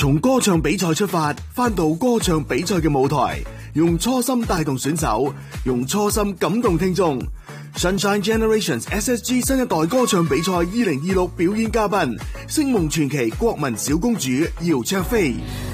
從歌唱比賽出發，翻到歌唱比賽嘅舞台，用初心帶動選手，用初心感動聽眾。Sunshine Generations SSG 新一代歌唱比賽2026表演嘉賓，星夢傳奇國民小公主姚焯菲。